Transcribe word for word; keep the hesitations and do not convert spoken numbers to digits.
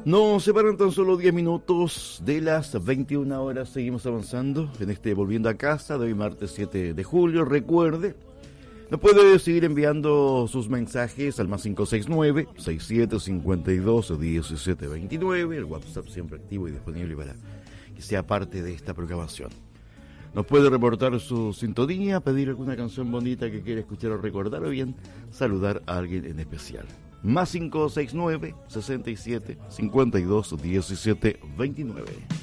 Nos separan tan solo diez minutos de las veintiuna horas. Seguimos avanzando en este Volviendo a Casa de hoy martes siete de julio. Recuerde, nos puede seguir enviando sus mensajes al más cinco seis nueve, seis siete cinco dos, uno siete dos nueve. El WhatsApp siempre activo y disponible para que sea parte de esta programación. Nos puede reportar su sintonía, pedir alguna canción bonita que quiera escuchar o recordar, o bien saludar a alguien en especial. Más cinco seis nueve, seis siete cinco dos, uno siete dos nueve.